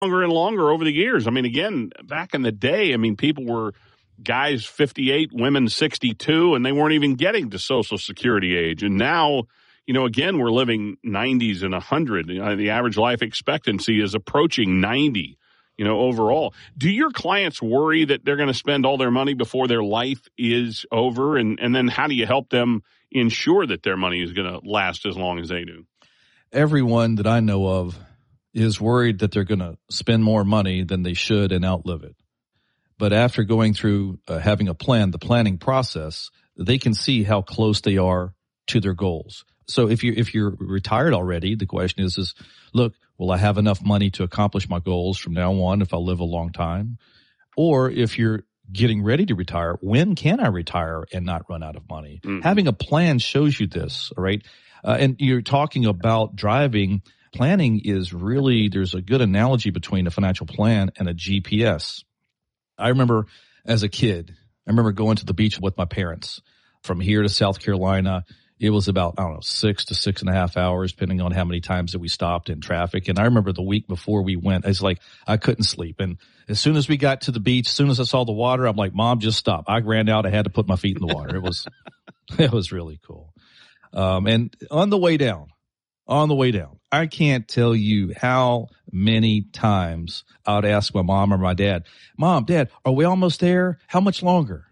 longer and longer over the years. I mean, again, back in the day, I mean, people were guys 58, women 62, and they weren't even getting to Social Security age. And now, again, we're living 90s and 100. The average life expectancy is approaching 90, overall. Do your clients worry that they're going to spend all their money before their life is over? And then how do you help them ensure that their money is going to last as long as they do? Everyone that I know of is worried that they're going to spend more money than they should and outlive it. But after going through having a plan, the planning process, they can see how close they are to their goals. So if you're retired already, the question is, look, will I have enough money to accomplish my goals from now on if I live a long time? Or if you're getting ready to retire, when can I retire and not run out of money? Mm-hmm. Having a plan shows you this, all right? And you're talking about driving. Planning is really, there's a good analogy between a financial plan and a GPS. I remember as a kid, going to the beach with my parents from here to South Carolina. It was about, 6 to 6.5 hours, depending on how many times that we stopped in traffic. And I remember the week before we went, it's like I couldn't sleep. And as soon as we got to the beach, as soon as I saw the water, I'm like, Mom, just stop. I ran out. I had to put my feet in the water. It was really cool. And on the way down, I can't tell you how many times I would ask my mom or my dad, Mom, Dad, are we almost there? How much longer?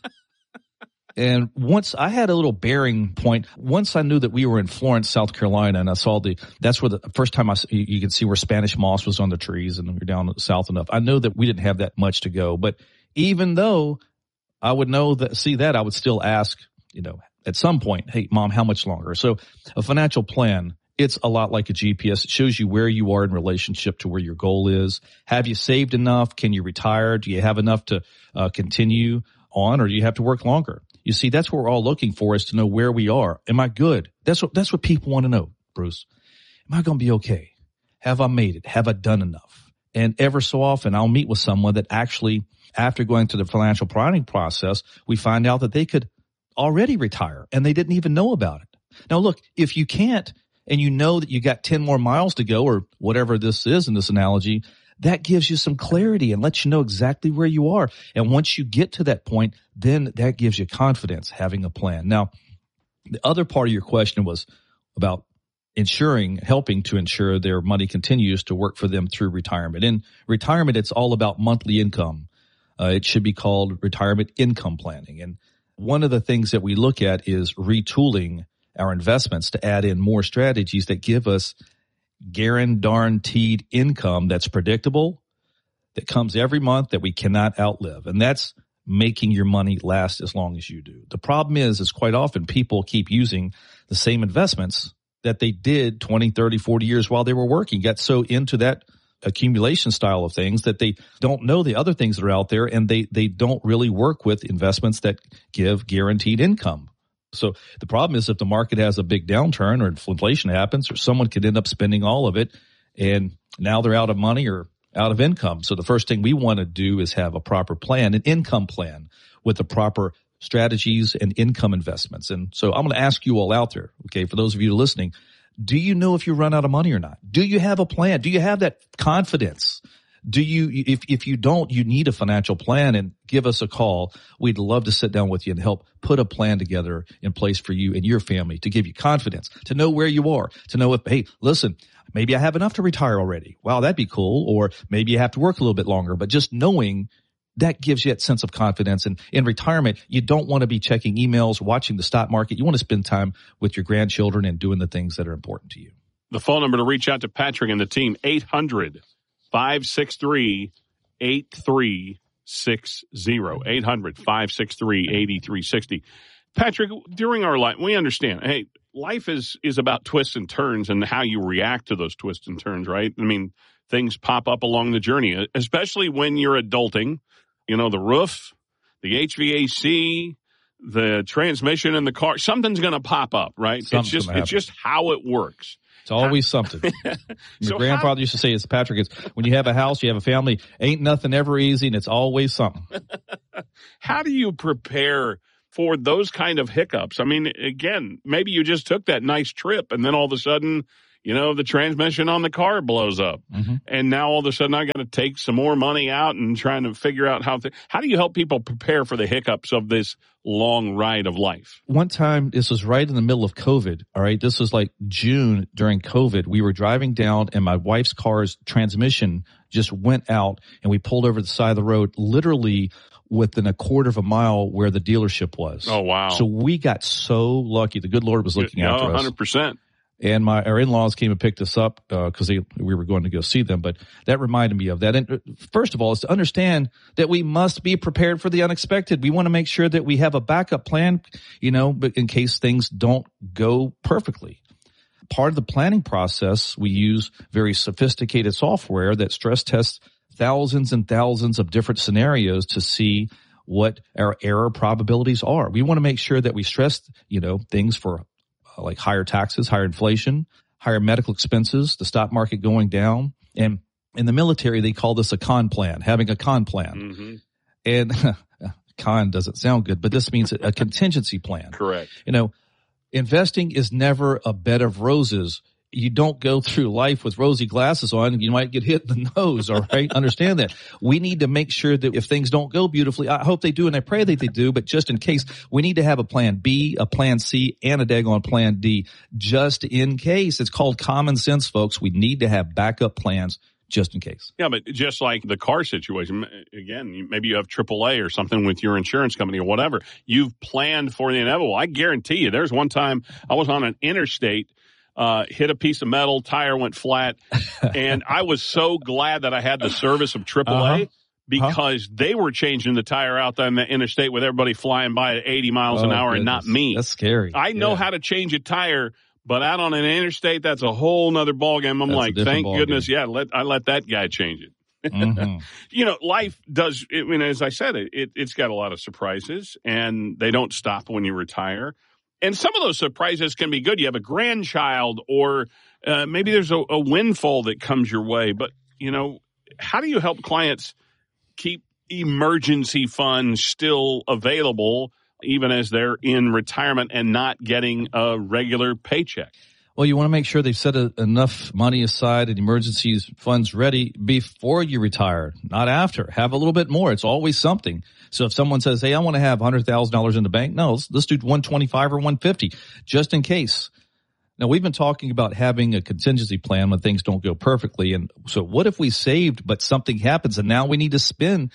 And once I had a little bearing point, once I knew that we were in Florence, South Carolina, and I saw that's where the first time you can see where Spanish moss was on the trees, and we're down south enough. I know that we didn't have that much to go, but even though I would see that, I would still ask, at some point, hey, Mom, how much longer? So a financial plan, it's a lot like a GPS. It shows you where you are in relationship to where your goal is. Have you saved enough? Can you retire? Do you have enough to continue on, or do you have to work longer? You see, that's what we're all looking for, is to know where we are. Am I good? That's what people want to know, Bruce. Am I going to be okay? Have I made it? Have I done enough? And ever so often, I'll meet with someone that actually, after going through the financial planning process, we find out that they could already retire and they didn't even know about it. Now, look, if you can't, and you know that you got 10 more miles to go, or whatever this is in this analogy, that gives you some clarity and lets you know exactly where you are. And once you get to that point, then that gives you confidence, having a plan. Now, the other part of your question was about helping to ensure their money continues to work for them through retirement. In retirement, it's all about monthly income. It should be called retirement income planning. And one of the things that we look at is retooling our investments to add in more strategies that give us guaranteed income that's predictable, that comes every month, that we cannot outlive. And that's making your money last as long as you do. The problem is quite often people keep using the same investments that they did 20, 30, 40 years while they were working, get so into that accumulation style of things that they don't know the other things that are out there, and they don't really work with investments that give guaranteed income. So the problem is if the market has a big downturn or inflation happens, or someone could end up spending all of it and now they're out of money or out of income. So the first thing we want to do is have a proper plan, an income plan with the proper strategies and income investments. And so I'm going to ask you all out there, okay, for those of you listening, do you know if you run out of money or not? Do you have a plan? Do you have that confidence? Do you, if you don't, you need a financial plan, and give us a call. We'd love to sit down with you and help put a plan together in place for you and your family to give you confidence, to know where you are, to know if, hey, listen, maybe I have enough to retire already. Wow, that'd be cool. Or maybe you have to work a little bit longer, but just knowing that gives you that sense of confidence. And in retirement, you don't want to be checking emails, watching the stock market. You want to spend time with your grandchildren and doing the things that are important to you. The phone number to reach out to Patrick and the team, 800-563-8360. 800-563-8360. Patrick, during our life, we understand, hey, life is about twists and turns and how you react to those twists and turns, right? I mean, things pop up along the journey, especially when you're adulting. You know, the roof, the HVAC, the transmission in the car, something's going to pop up, right? It's just how it works. It's always something. Your grandfather used to say, "It's Patrick, it's when you have a house, you have a family, ain't nothing ever easy, and it's always something." How do you prepare for those kind of hiccups? I mean, again, maybe you just took that nice trip, and then all of a sudden the transmission on the car blows up. Mm-hmm. And now all of a sudden I got to take some more money out and trying to figure out how do you help people prepare for the hiccups of this long ride of life? One time, this was right in the middle of COVID. All right. This was like June during COVID. We were driving down and my wife's car's transmission just went out and we pulled over the side of the road, literally within a quarter of a mile where the dealership was. Oh, wow. So we got so lucky. The good Lord was looking after us. 100%. And our in-laws came and picked us up because we were going to go see them. But that reminded me of that. And first of all, is to understand that we must be prepared for the unexpected. We want to make sure that we have a backup plan, but in case things don't go perfectly. Part of the planning process, we use very sophisticated software that stress tests thousands and thousands of different scenarios to see what our error probabilities are. We want to make sure that we stress, things for like higher taxes, higher inflation, higher medical expenses, the stock market going down. And in the military, they call this a con plan, having a con plan. Mm-hmm. And con doesn't sound good, but this means a contingency plan. Correct. Investing is never a bed of roses. You don't go through life with rosy glasses on. You might get hit in the nose, all right? Understand that. We need to make sure that if things don't go beautifully, I hope they do and I pray that they do, but just in case, we need to have a plan B, a plan C, and a daggone plan D, just in case. It's called common sense, folks. We need to have backup plans just in case. Yeah, but just like the car situation, again, maybe you have AAA or something with your insurance company or whatever. You've planned for the inevitable. I guarantee you, there's one time I was on an interstate, hit a piece of metal, tire went flat, and I was so glad that I had the service of AAA because they were changing the tire out on the interstate with everybody flying by at 80 miles an hour and not me. That's scary. I know how to change a tire, but out on an interstate, that's a whole nother ballgame. I'm like, thank goodness, I let that guy change it. Mm-hmm. Life does, as I said, it's got a lot of surprises, and they don't stop when you retire. And some of those surprises can be good. You have a grandchild, or maybe there's a windfall that comes your way. But, how do you help clients keep emergency funds still available even as they're in retirement and not getting a regular paycheck? Well, you want to make sure they've set enough money aside and emergency funds ready before you retire, not after. Have a little bit more. It's always something. So if someone says, hey, I want to have $100,000 in the bank, no, let's do 125 or 150 just in case. Now, we've been talking about having a contingency plan when things don't go perfectly. And so what if we saved, but something happens and now we need to spend,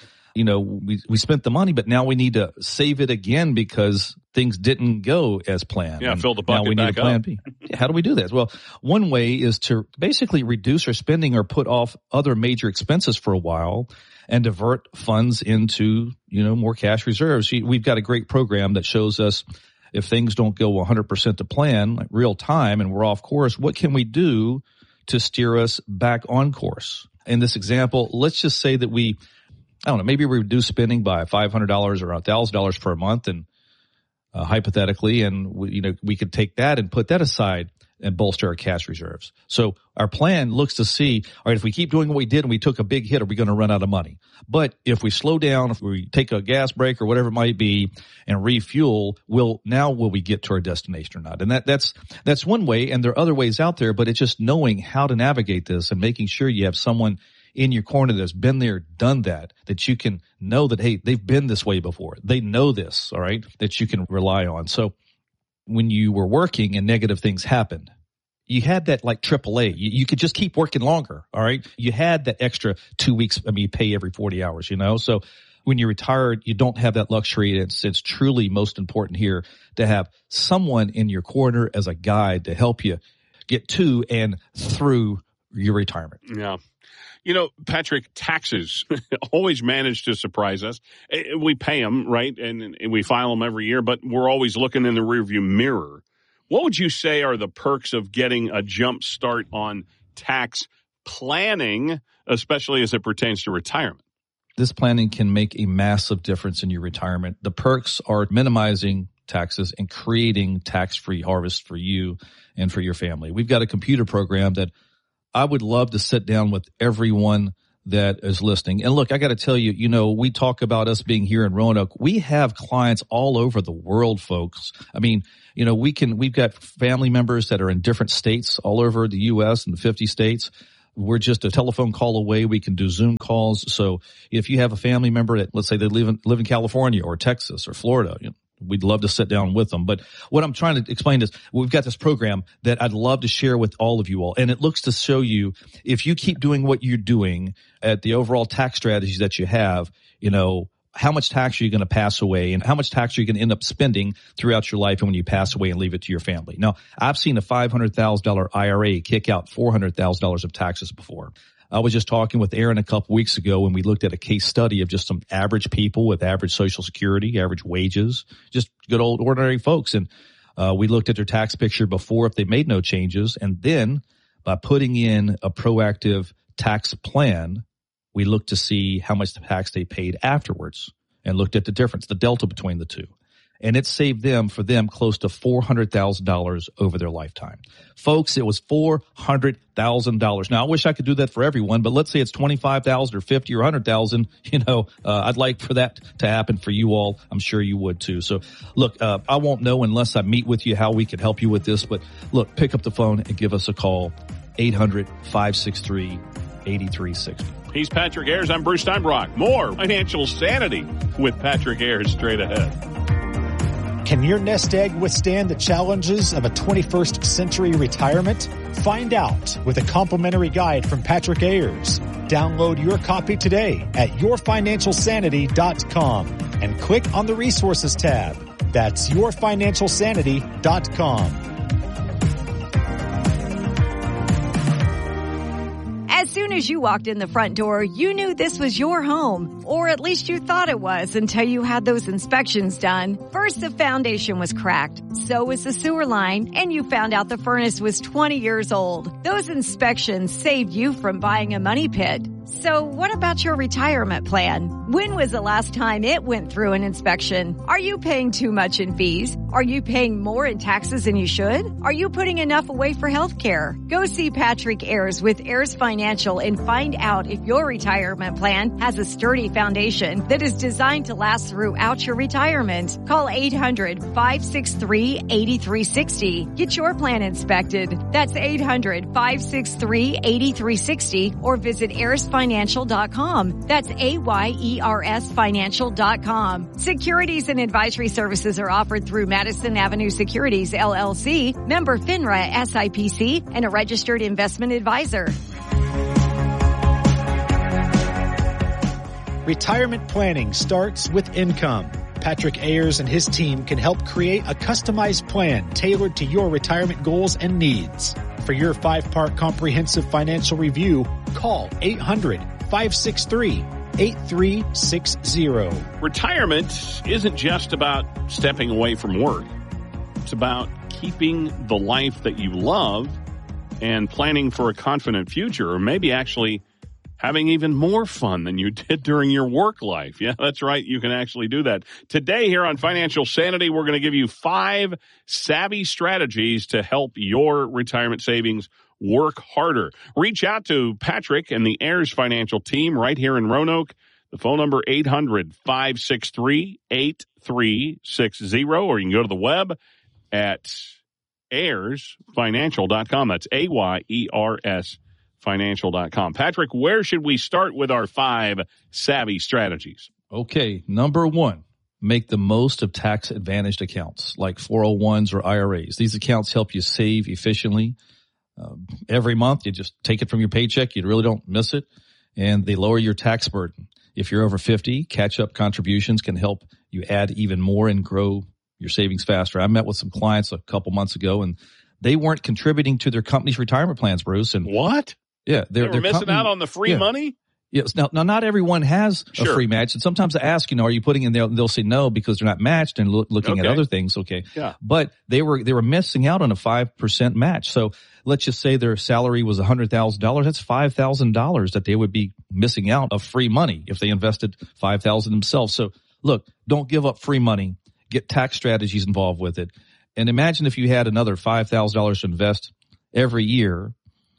we spent the money, but now we need to save it again because things didn't go as planned. Yeah, fill the bucket now we back need a plan up. B. How do we do that? Well, one way is to basically reduce our spending or put off other major expenses for a while and divert funds into, more cash reserves. We've got a great program that shows us if things don't go 100% to plan, like real time, and we're off course, what can we do to steer us back on course? In this example, let's just say that maybe we reduce spending by $500 or $1,000 per month, and hypothetically, and we could take that and put that aside and bolster our cash reserves. So our plan looks to see, all right, if we keep doing what we did and we took a big hit, are we going to run out of money? But if we slow down, if we take a gas break or whatever it might be and refuel, will we get to our destination or not? And that's one way, and there are other ways out there, but it's just knowing how to navigate this and making sure you have someone in your corner that's been there, done that you can know that, hey, they've been this way before. They know this, all right, that you can rely on. So when you were working and negative things happened, you had that like AAA. You could just keep working longer, all right? You had that extra 2 weeks, you pay every 40 hours, So when you're retired, you don't have that luxury. It's truly most important here to have someone in your corner as a guide to help you get to and through your retirement. Yeah. Patrick, taxes always manage to surprise us. We pay them, right? And we file them every year, but we're always looking in the rearview mirror. What would you say are the perks of getting a jump start on tax planning, especially as it pertains to retirement? This planning can make a massive difference in your retirement. The perks are minimizing taxes and creating tax-free harvest for you and for your family. We've got a computer program that I would love to sit down with everyone that is listening. And look, I got to tell you, we talk about us being here in Roanoke. We have clients all over the world, folks. I mean, we've got family members that are in different states all over the U.S. and the 50 states. We're just a telephone call away. We can do Zoom calls. So if you have a family member that, let's say they live in California or Texas or Florida, we'd love to sit down with them. But what I'm trying to explain is we've got this program that I'd love to share with all of you all. And it looks to show you if you keep doing what you're doing at the overall tax strategies that you have, how much tax are you going to pass away and how much tax are you going to end up spending throughout your life and when you pass away and leave it to your family. Now, I've seen a $500,000 IRA kick out $400,000 of taxes before. I was just talking with Aaron a couple weeks ago when we looked at a case study of just some average people with average Social Security, average wages, just good old ordinary folks. And we looked at their tax picture before if they made no changes. And then by putting in a proactive tax plan, we looked to see how much tax they paid afterwards and looked at the difference, the delta between the two. And it saved them close to $400,000 over their lifetime. Folks, it was $400,000. Now, I wish I could do that for everyone, but let's say it's $25,000 or $50,000 or $100,000. I'd like for that to happen for you all. I'm sure you would too. So look, I won't know unless I meet with you how we could help you with this, but look, pick up the phone and give us a call, 800-563-8360. He's Patrick Ayers. I'm Bruce Steinbrock. More Financial Sanity with Patrick Ayers straight ahead. Can your nest egg withstand the challenges of a 21st century retirement? Find out with a complimentary guide from Patrick Ayers. Download your copy today at yourfinancialsanity.com and click on the resources tab. That's yourfinancialsanity.com. As soon as you walked in the front door, you knew this was your home, or at least you thought it was until you had those inspections done. First, the foundation was cracked, so was the sewer line, and you found out the furnace was 20 years old. Those inspections saved you from buying a money pit. So what about your retirement plan? When was the last time it went through an inspection? Are you paying too much in fees? Are you paying more in taxes than you should? Are you putting enough away for health care? Go see Patrick Ayers with Ayers Financial and find out if your retirement plan has a sturdy foundation that is designed to last throughout your retirement. Call 800-563-8360. Get your plan inspected. That's 800-563-8360 or visit AyersFinancial.com. That's AYERS Financial.com. Securities and advisory services are offered through Madison Avenue Securities, LLC, member FINRA SIPC, and a registered investment advisor. Retirement planning starts with income. Patrick Ayers and his team can help create a customized plan tailored to your retirement goals and needs. For your 5-part comprehensive financial review, call 800-563-8360. Retirement isn't just about stepping away from work. It's about keeping the life that you love and planning for a confident future, or maybe actually having even more fun than you did during your work life. Yeah, that's right. You can actually do that. Today here on Financial Sanity, we're going to give you 5 savvy strategies to help your retirement savings work harder. Reach out to Patrick and the Ayers Financial team right here in Roanoke. The phone number 800-563-8360, or you can go to the web at AyersFinancial.com. That's AYERS Financial.com. Patrick, where should we start with our 5 savvy strategies? Okay, number 1, make the most of tax-advantaged accounts like 401s or IRAs. These accounts help you save efficiently. Every month, you just take it from your paycheck. You really don't miss it, and they lower your tax burden. If you're over 50, catch-up contributions can help you add even more and grow your savings faster. I met with some clients a couple months ago, and they weren't contributing to their company's retirement plans, Bruce. And what? Yeah, they were missing out on the free money? Yes. Now, not everyone has a free match. And sometimes I ask, are you putting in there? They'll say no because they're not matched and looking at other things. Okay. Yeah. But they were missing out on a 5% match. So let's just say their salary was $100,000. That's $5,000 that they would be missing out of free money if they invested $5,000 themselves. So look, don't give up free money. Get tax strategies involved with it. And imagine if you had another $5,000 to invest every year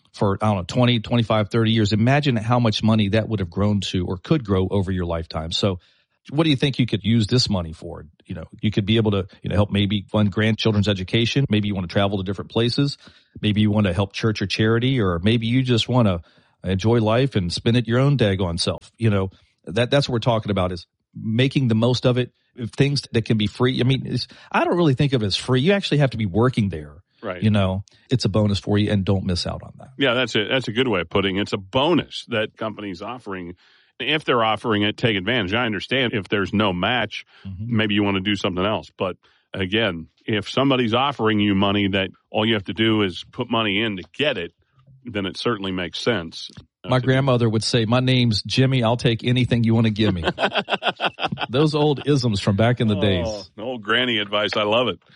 for, 20, 25, 30 years. Imagine how much money that would have grown to or could grow over your lifetime. So what do you think you could use this money for? You could be able to, help maybe fund grandchildren's education. Maybe you want to travel to different places. Maybe you want to help church or charity, or maybe you just want to enjoy life and spend it your own daggone self. That's what we're talking about, is making the most of it. Things that can be free. I mean, I don't really think of it as free. You actually have to be working there. Right. It's a bonus for you, and don't miss out on that. Yeah, that's it. That's a good way of putting it. It's a bonus that companies offering. If they're offering it, take advantage. I understand if there's no match, maybe you want to do something else. But again, if somebody's offering you money that all you have to do is put money in to get it, then it certainly makes sense. My grandmother would say, "My name's Jimmy. I'll take anything you want to give me." Those old isms from back in the days. Old granny advice. I love it.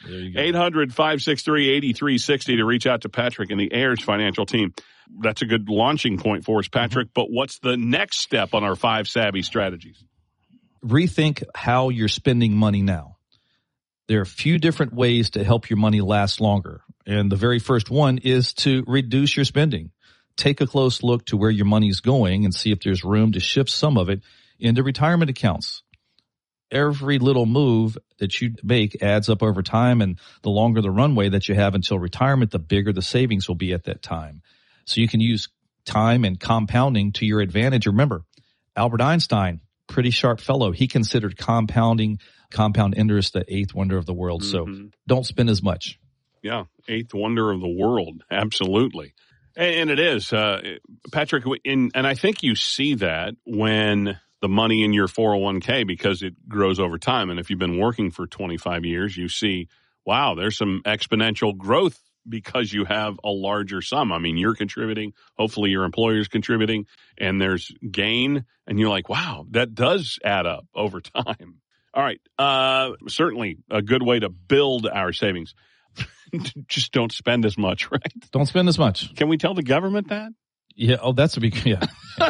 800-563-8360 to reach out to Patrick and the Ayers Financial team. That's a good launching point for us, Patrick. But what's the next step on our 5 savvy strategies? Rethink how you're spending money now. There are a few different ways to help your money last longer. And the very first one is to reduce your spending. Take a close look to where your money's going and see if there's room to shift some of it into retirement accounts. Every little move that you make adds up over time, and the longer the runway that you have until retirement, the bigger the savings will be at that time. So you can use time and compounding to your advantage. Remember, Albert Einstein, pretty sharp fellow. He considered compound interest the 8th wonder of the world. So don't spend as much. Yeah, 8th wonder of the world. Absolutely. And it is, Patrick, and I think you see that when the money in your 401k, because it grows over time. And if you've been working for 25 years, you see, wow, there's some exponential growth because you have a larger sum. I mean, you're contributing, hopefully your employer's contributing, and there's gain. And you're like, wow, that does add up over time. All right. Certainly a good way to build our savings. Just don't spend as much, right? Don't spend as much. Can we tell the government that? Yeah. Oh, that's a big, yeah.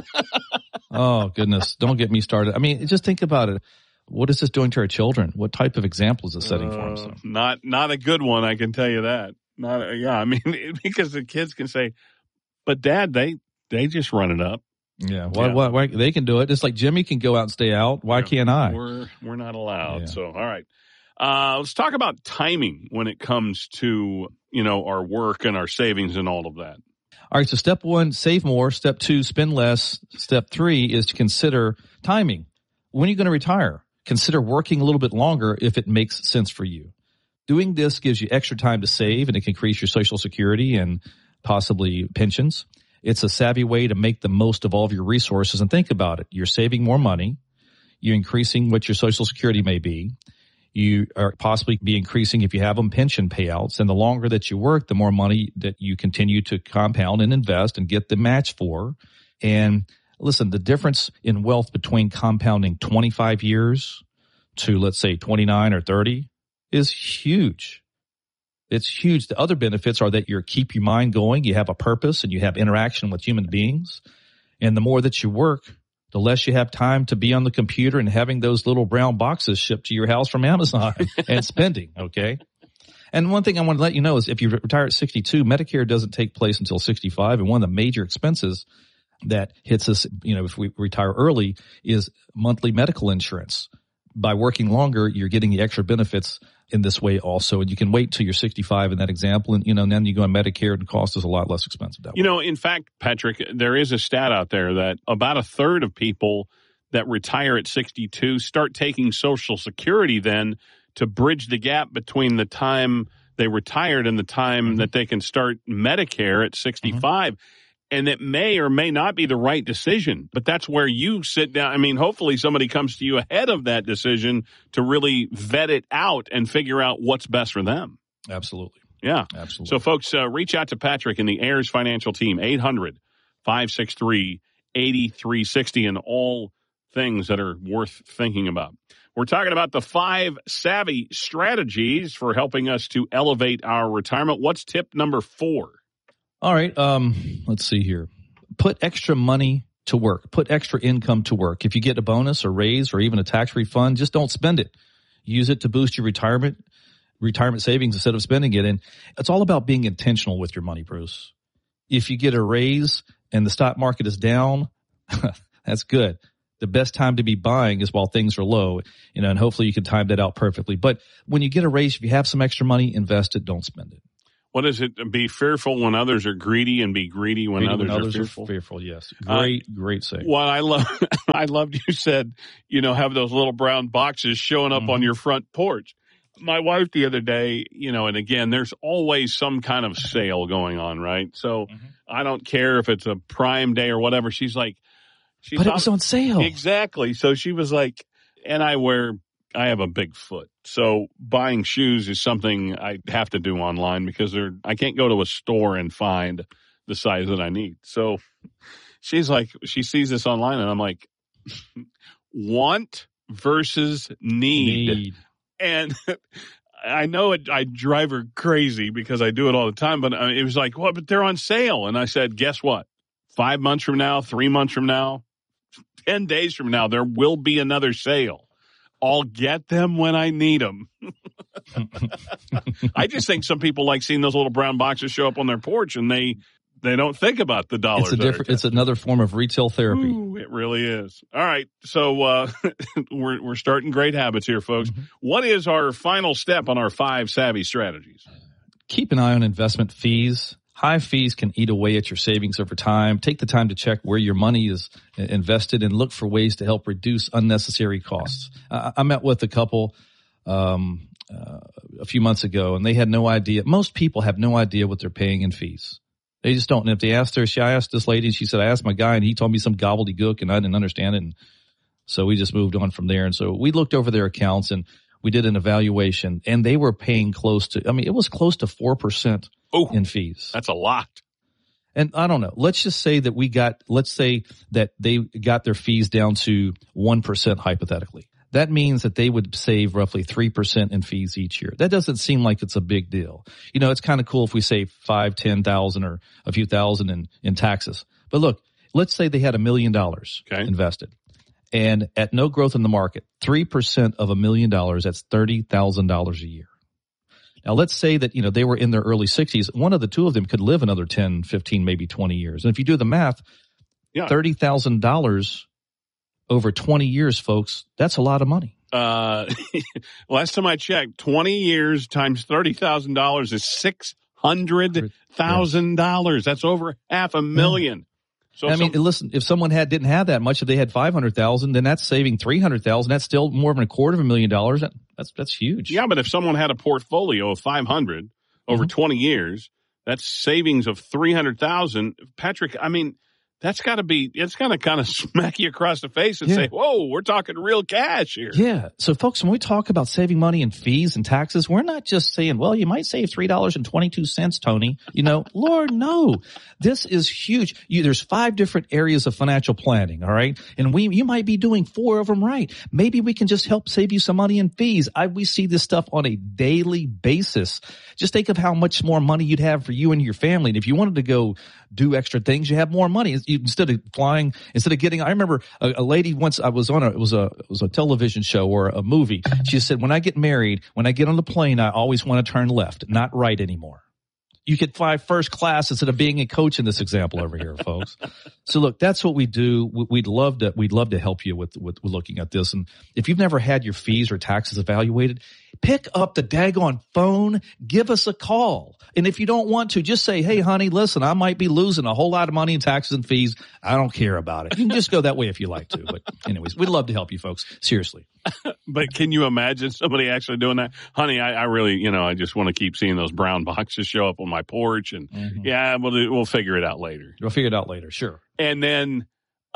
Oh, goodness. Don't get me started. I mean, just think about it. What is this doing to our children? What type of example is it setting for them? So? Not a good one, I can tell you that. Because the kids can say, but Dad, they just run it up. Yeah. Why they can do it. Just like Jimmy can go out and stay out. Why can't I? We're not allowed. Yeah. So, all right. Let's talk about timing when it comes to, our work and our savings and all of that. All right. So step 1, save more. Step 2, spend less. Step 3 is to consider timing. When are you going to retire? Consider working a little bit longer if it makes sense for you. Doing this gives you extra time to save, and it can increase your Social Security and possibly pensions. It's a savvy way to make the most of all of your resources. And think about it. You're saving more money. You're increasing what your Social Security may be. You are possibly be increasing, if you have them, pension payouts. And the longer that you work, the more money that you continue to compound and invest and get the match for. And listen, the difference in wealth between compounding 25 years to, let's say, 29 or 30 is huge. It's huge. The other benefits are that you keep your mind going, you have a purpose, and you have interaction with human beings. And the more that you work, the less you have time to be on the computer and having those little brown boxes shipped to your house from Amazon and spending, okay? And one thing I want to let you know is if you retire at 62, Medicare doesn't take place until 65. And one of the major expenses that hits us, if we retire early is monthly medical insurance. By working longer, you're getting the extra benefits in this way also. And you can wait till you're 65 in that example. And, then you go on Medicare and the cost is a lot less expensive that way. In fact, Patrick, there is a stat out there that about a third of people that retire at 62 start taking Social Security then to bridge the gap between the time they retired and the time that they can start Medicare at 65. And it may or may not be the right decision, but that's where you sit down. I mean, hopefully somebody comes to you ahead of that decision to really vet it out and figure out what's best for them. Absolutely. Yeah. Absolutely. So, folks, reach out to Patrick and the Ayers Financial team, 800-563-8360, and all things that are worth thinking about. We're talking about the 5 savvy strategies for helping us to elevate our retirement. What's tip number 4? All right. Let's see here. Put extra money to work. Put extra income to work. If you get a bonus or raise or even a tax refund, just don't spend it. Use it to boost your retirement savings instead of spending it. And it's all about being intentional with your money, Bruce. if you get a raise and the stock market is down, that's good. The best time to be buying is while things are low, and hopefully you can time that out perfectly. But when you get a raise, if you have some extra money, invest it, don't spend it. What is it? Be fearful when others are greedy and be greedy when others are fearful. Yes. Great saying. Well, I loved you said, have those little brown boxes showing up on your front porch. My wife the other day, and again, there's always some kind of sale going on, right? So I don't care if it's a Prime Day or whatever. She's like, but it was on sale. Exactly. So she was like, and I have a big foot. So buying shoes is something I have to do online because I can't go to a store and find the size that I need. So she's like, she sees this online and I'm like, want versus need. And I know I drive her crazy because I do it all the time, but it was like, well, but they're on sale. And I said, guess what? 5 months from now, 3 months from now, 10 days from now, there will be another sale. I'll get them when I need them. I just think some people like seeing those little brown boxes show up on their porch and they don't think about the dollars. It's another form of retail therapy. Ooh, it really is. All right. So, we're starting great habits here, folks. What is our final step on our 5 savvy strategies? Keep an eye on investment fees. High fees can eat away at your savings over time. Take the time to check where your money is invested and look for ways to help reduce unnecessary costs. I met with a couple a few months ago, and they had no idea. Most people have no idea what they're paying in fees. They just don't. And if they asked her, I asked this lady, and she said, I asked my guy, and he told me some gobbledygook, and I didn't understand it. And so we just moved on from there. And so we looked over their accounts, and we did an evaluation, and they were paying it was close to 4%. In fees. That's a lot. And I don't know. Let's say that they got their fees down to 1% hypothetically. That means that they would save roughly 3% in fees each year. That doesn't seem like it's a big deal. It's kind of cool if we save $5,000-$10,000 or a few thousand in taxes. But look, let's say they had $1 million invested. And at no growth in the market, 3% of $1 million, that's $30,000 a year. Now, let's say that, they were in their early 60s. One of the two of them could live another 10, 15, maybe 20 years. And if you do the math, $30,000 over 20 years, folks, that's a lot of money. Last time I checked, 20 years times $30,000 is $600,000. That's over $500,000. So listen, if someone didn't have that much, if they had $500,000, then that's saving $300,000. That's still more than $250,000. That's huge. Yeah, but if someone had a portfolio of $500 over 20 years, that's savings of $300,000. Patrick, it's got to kind of smack you across the face and say, whoa, we're talking real cash here. Yeah. So folks, when we talk about saving money in fees and taxes, we're not just saying, well, you might save $3.22, Tony. Lord, no, this is huge. There's 5 different areas of financial planning. All right. And you might be doing 4 of them right. Maybe we can just help save you some money in fees. We see this stuff on a daily basis. Just think of how much more money you'd have for you and your family. And if you wanted to go do extra things, you have more money. Instead of getting, I remember a lady once I was on it was a television show or a movie. She said, when I get married, when I get on the plane, I always want to turn left, not right anymore. You could fly first class instead of being a coach in this example over here, folks. So look, that's what we do. We'd love to help you with looking at this. And if you've never had your fees or taxes evaluated, pick up the daggone phone, give us a call. And if you don't want to, just say, hey, honey, listen, I might be losing a whole lot of money in taxes and fees. I don't care about it. You can just go that way if you like to. But anyways, we'd love to help you folks. Seriously. But can you imagine somebody actually doing that? Honey, I really, I just want to keep seeing those brown boxes show up on my porch. And we'll figure it out later. We'll figure it out later. Sure. And then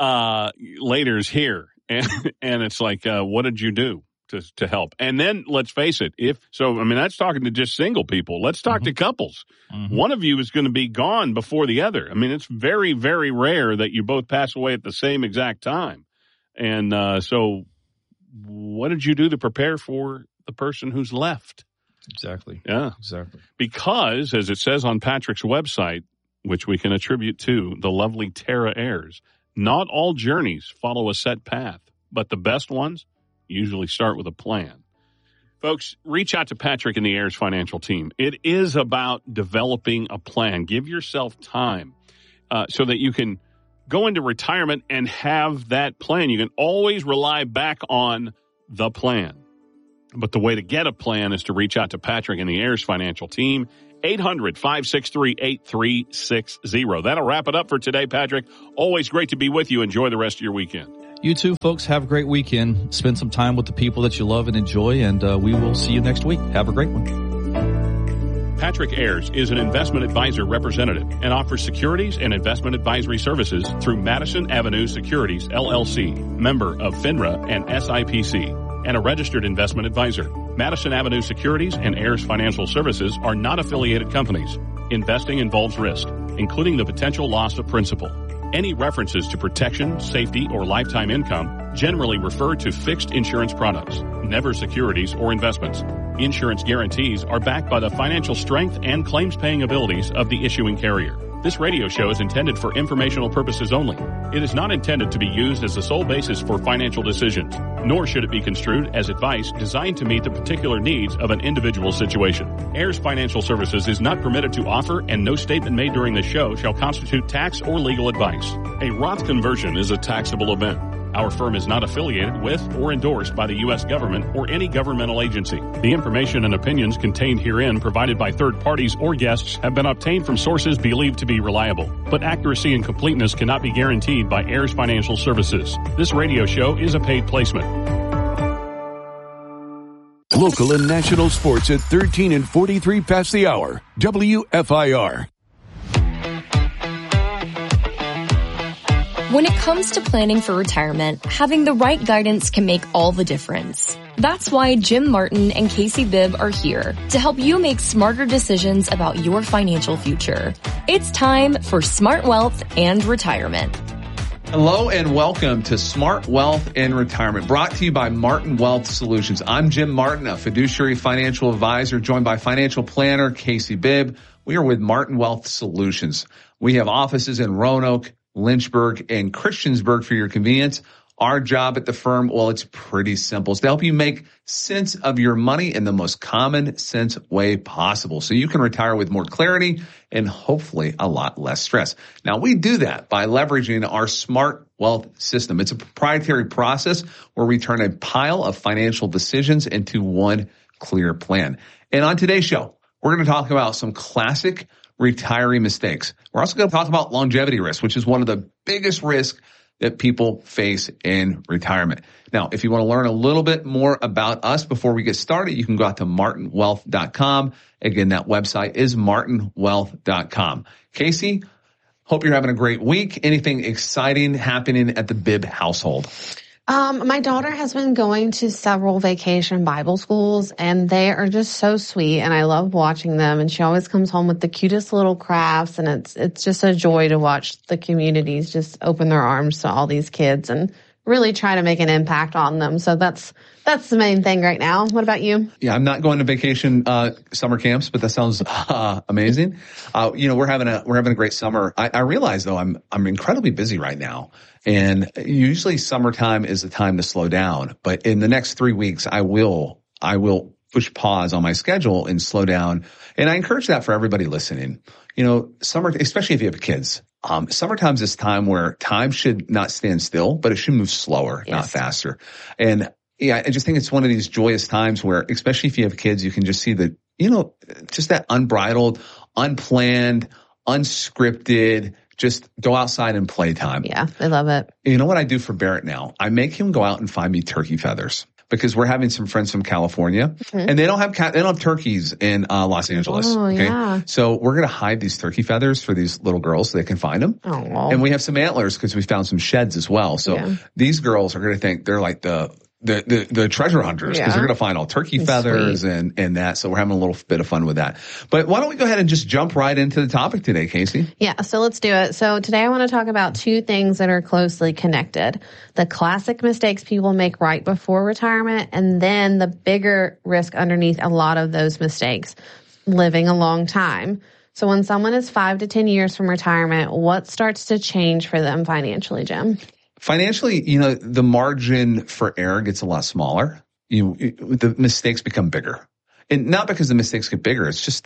later's here. And it's like, what did you do to help? And then let's face it, that's talking to just single people. Let's talk to couples. One of you is going to be gone before the other. It's very, very rare that you both pass away at the same exact time. And so what did you do to prepare for the person who's left? Exactly. Yeah. Exactly. Because, as it says on Patrick's website, which we can attribute to the lovely Tara Ayers, not all journeys follow a set path, but the best ones usually start with a plan. Folks, reach out to Patrick and the Ayers financial team. It is about developing a plan. Give yourself time. so that you can go into retirement and have that plan. You can always rely back on the plan. But the way to get a plan is to reach out to Patrick and the Ayers Financial team, 800-563-8360. That'll wrap it up for today, Patrick. Always great to be with you. Enjoy the rest of your weekend. You too, folks. Have a great weekend. Spend some time with the people that you love and enjoy, and we will see you next week. Have a great one. Patrick Ayers is an investment advisor representative and offers securities and investment advisory services through Madison Avenue Securities, LLC, member of FINRA and SIPC, and a registered investment advisor. Madison Avenue Securities and Ayers Financial Services are not affiliated companies. Investing involves risk, including the potential loss of principal. Any references to protection, safety, or lifetime income generally refer to fixed insurance products, never securities or investments. Insurance guarantees are backed by the financial strength and claims-paying abilities of the issuing carrier. This radio show is intended for informational purposes only. It is not intended to be used as the sole basis for financial decisions, nor should it be construed as advice designed to meet the particular needs of an individual situation. Ayers Financial Services is not permitted to offer, and no statement made during this show shall constitute tax or legal advice. A Roth conversion is a taxable event. Our firm is not affiliated with or endorsed by the U.S. government or any governmental agency. The information and opinions contained herein provided by third parties or guests have been obtained from sources believed to be reliable, but accuracy and completeness cannot be guaranteed by Ayers Financial Services. This radio show is a paid placement. Local and national sports at 13 and 43 past the hour. WFIR. When it comes to planning for retirement, having the right guidance can make all the difference. That's why Jim Martin and Casey Bibb are here to help you make smarter decisions about your financial future. It's time for Smart Wealth and Retirement. Hello and welcome to Smart Wealth and Retirement, brought to you by Martin Wealth Solutions. I'm Jim Martin, a fiduciary financial advisor, joined by financial planner Casey Bibb. We are with Martin Wealth Solutions. We have offices in Roanoke, Lynchburg, and Christiansburg for your convenience. Our job at the firm, well, it's pretty simple. It's to help you make sense of your money in the most common sense way possible so you can retire with more clarity and hopefully a lot less stress. Now, we do that by leveraging our Smart Wealth system. It's a proprietary process where we turn a pile of financial decisions into one clear plan. And on today's show, we're going to talk about some classic retiree mistakes. We're also going to talk about longevity risk, which is one of the biggest risks that people face in retirement. Now, if you want to learn a little bit more about us before we get started, you can go out to martinwealth.com. Again, that website is martinwealth.com. Casey, hope you're having a great week. Anything exciting happening at the Bibb household? My daughter has been going to several vacation Bible schools, and they are just so sweet, and I love watching them. And she always comes home with the cutest little crafts, and it's just a joy to watch the communities just open their arms to all these kids and really try to make an impact on them. So that's the main thing right now. What about you? Yeah, I'm not going to vacation summer camps, but that sounds amazing. We're having a great summer. I realize though I'm incredibly busy right now. And usually summertime is the time to slow down, but in the next 3 weeks, I will push pause on my schedule and slow down. And I encourage that for everybody listening. Summer, especially if you have kids, summertime is this time where time should not stand still, but it should move slower, yes, not faster. And yeah, I just think it's one of these joyous times where, especially if you have kids, you can just see just that unbridled, unplanned, unscripted, just go outside and play time. Yeah, I love it. You know what I do for Barrett now? I make him go out and find me turkey feathers because we're having some friends from California, and they don't have turkeys in Los Angeles. Oh, okay, yeah. So we're gonna hide these turkey feathers for these little girls so they can find them. Oh. And we have some antlers because we found some sheds as well. So these girls are gonna think they're like the treasure hunters because they're going to find all turkey feathers and that. So we're having a little bit of fun with that. But why don't we go ahead and just jump right into the topic today, Casey? Yeah, so let's do it. So today I want to talk about two things that are closely connected. The classic mistakes people make right before retirement, and then the bigger risk underneath a lot of those mistakes, living a long time. So when someone is 5 to 10 years from retirement, what starts to change for them financially, Jim? Financially, the margin for error gets a lot smaller. The mistakes become bigger. And not because the mistakes get bigger. It's just that